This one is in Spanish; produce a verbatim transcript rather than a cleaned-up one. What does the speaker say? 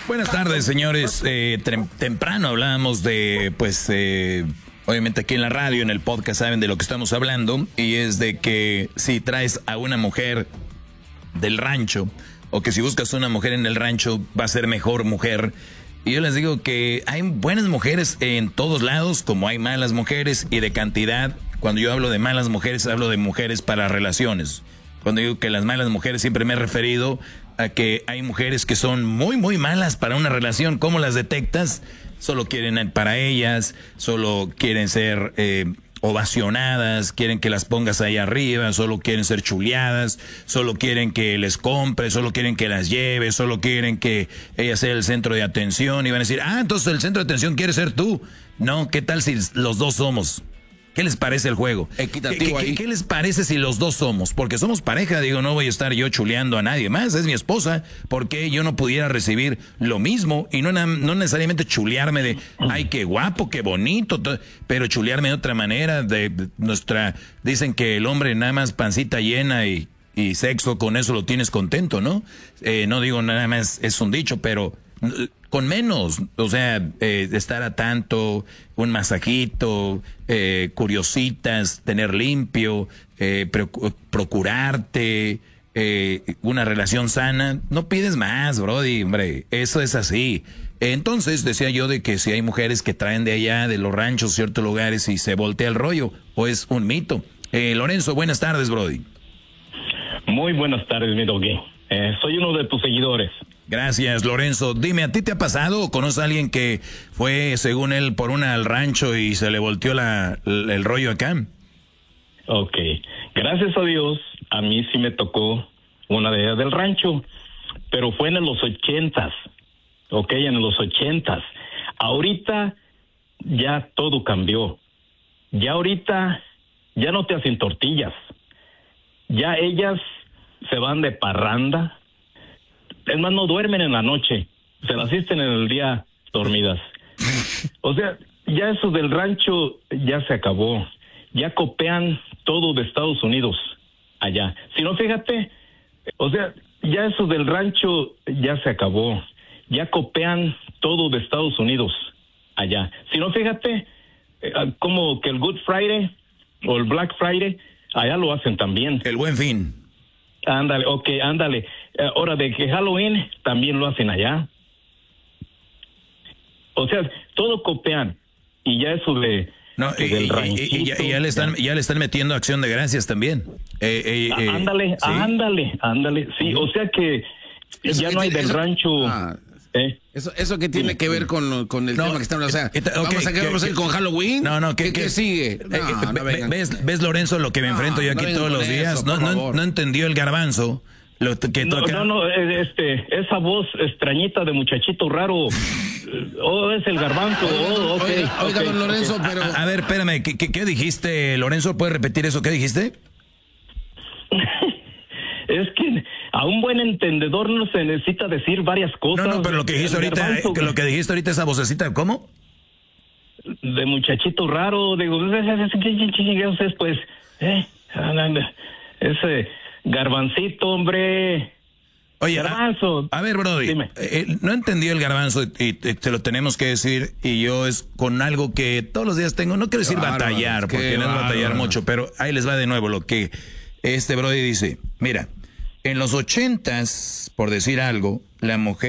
Buenas tardes, señores. Eh, temprano hablábamos de, pues, eh, obviamente aquí en la radio, en el podcast, saben de lo que estamos hablando. Y es de que si traes a una mujer del rancho, o que si buscas una mujer en el rancho, va a ser mejor mujer. Y yo les digo que hay buenas mujeres en todos lados, como hay malas mujeres, y de cantidad. Cuando yo hablo de malas mujeres, hablo de mujeres para relaciones. Cuando digo que las malas mujeres, siempre me he referido a que hay mujeres que son muy, muy malas para una relación. ¿Cómo las detectas? Solo quieren para ellas, solo quieren ser eh, ovacionadas, quieren que las pongas ahí arriba, solo quieren ser chuleadas, solo quieren que les compres, solo quieren que las lleves, solo quieren que ella sea el centro de atención. Y van a decir, ah, entonces el centro de atención quiere ser tú. No, ¿qué tal si los dos somos? ¿Qué les parece el juego? Equitativo ¿Qué, ahí. qué, ¿Qué les parece si los dos somos? Porque somos pareja, digo, no voy a estar yo chuleando a nadie más, es mi esposa. ¿Por qué yo no pudiera recibir lo mismo? Y no, no necesariamente chulearme de, ay, qué guapo, qué bonito, pero chulearme de otra manera, de, de nuestra, dicen que el hombre nada más pancita llena y, y sexo, con eso lo tienes contento, ¿no? Eh, no digo nada más, es un dicho, pero con menos, o sea, eh, estar a tanto, un masajito, eh, curiositas, tener limpio, eh, procurarte, eh, una relación sana, no pides más, brody, hombre, eso es así. Entonces decía yo de que si hay mujeres que traen de allá, de los ranchos, ciertos lugares, y se voltea el rollo, o es un mito. Eh, Lorenzo, buenas tardes, brody. Muy buenas tardes, mi doggy. Eh, soy uno de tus seguidores. Gracias, Lorenzo. Dime, ¿a ti te ha pasado o conoces a alguien que fue, según él, por una al rancho y se le volteó la, el, el rollo acá? Ok. Gracias a Dios, a mí sí me tocó una de ellas del rancho, pero fue en los ochentas. Ok, en los ochentas. Ahorita ya todo cambió. Ya ahorita ya no te hacen tortillas. Ya ellas se van de parranda. Es más, no duermen en la noche, se las asisten en el día dormidas. O sea, ya eso del rancho ya se acabó. Ya copian todo de Estados Unidos allá. Si no, fíjate, o sea, ya eso del rancho ya se acabó. Ya copian todo de Estados Unidos allá. Si no, fíjate, como que el Good Friday o el Black Friday, allá lo hacen también. El Buen Fin. Ándale, ok, ándale. Ahora de que Halloween también lo hacen allá. O sea, todo copian. Y ya eso de... No, y, del y, y, y, ya, y ya le están ya le están metiendo acción de gracias también. Eh, eh, eh, ándale, ¿sí? ándale, ándale. Sí, o sea que eso ya que no hay del eso, rancho... Ah. ¿Eh? Eso, eso que tiene que ver con, con el no, tema que estamos, o sea, okay, vamos a quedarnos que, con Halloween. No, no, ¿qué, ¿qué, ¿qué sigue? No, eh, no ¿ves, ¿Ves, Lorenzo, lo que me enfrento no, yo aquí no todos los días? Eso, no, no, no entendió el garbanzo. Lo que no, no, no, este, esa voz extrañita de muchachito raro, oh, es el garbanzo, oh, okay, oiga, oiga, okay, don Lorenzo, okay. pero... A, a ver, espérame, ¿qué, qué, ¿qué dijiste, Lorenzo? ¿Puedes repetir eso? ¿Qué dijiste? Es que a un buen entendedor no se necesita decir varias cosas. No, no, pero lo que dijiste ahorita, garbanzo, que lo que dijiste ahorita, esa vocecita, ¿cómo? De muchachito raro, digo, ¿qué pues? ¿Eh? Ese garbancito, hombre. Oye, garbanzo. A, a ver, Brody, eh, no entendió el garbanzo y, y te lo tenemos que decir, y yo es con algo que todos los días tengo, no quiero decir bárbaro, batallar, porque no es batallar mucho, pero ahí les va de nuevo lo que este Brody dice. Mira, en los ochentas, por decir algo, la mujer